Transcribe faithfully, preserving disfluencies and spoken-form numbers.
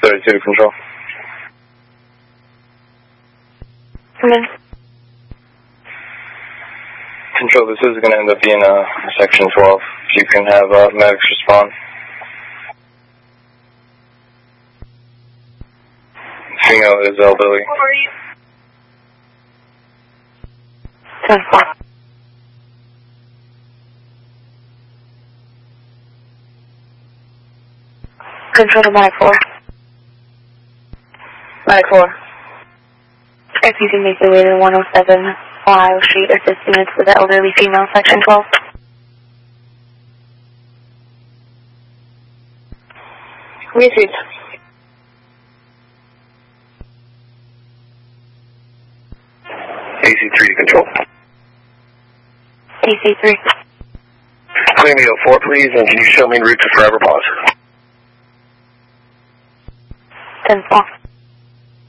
thirty-two to control. Come in. Control, this is going to end up being uh, section twelve. If you can have uh, medics respond. Female is elderly. What are you? ten four. Control to Medic four. Medic four. If you can make your way to one oh seven Ohio Street, assist units with the elderly female, section twelve. Repeat. A C three to control. A C three. Clear me oh four, please, and can you show me en route to Forever Pause? ten four.